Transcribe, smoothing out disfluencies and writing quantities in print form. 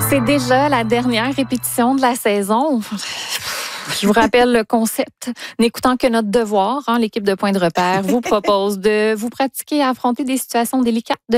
C'est déjà la dernière répétition de la saison. Je vous rappelle le concept. N'écoutant que notre devoir, l'équipe de Point de repère vous propose de vous pratiquer à affronter des situations délicates de